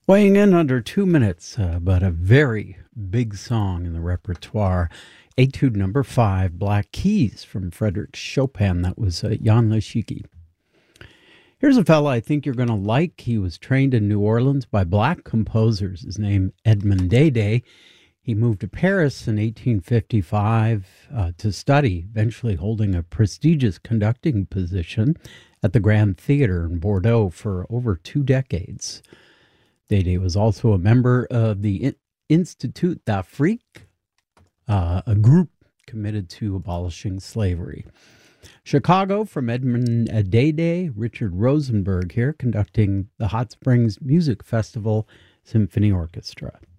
Weighing in under 2 minutes, but a very big song in the repertoire. Etude number 5, Black Keys from Frédéric Chopin. That was Jan Leschicki. Here's a fella I think you're going to like. He was trained in New Orleans by black composers. His name, Edmond Dede. He moved to Paris in 1855 to study, eventually holding a prestigious conducting position at the Grand Theatre in Bordeaux for over 2 decades. Dede was also a member of the Institut d'Afrique, a group committed to abolishing slavery. Chicago from Edmond Dede, Richard Rosenberg here conducting the Hot Springs Music Festival Symphony Orchestra.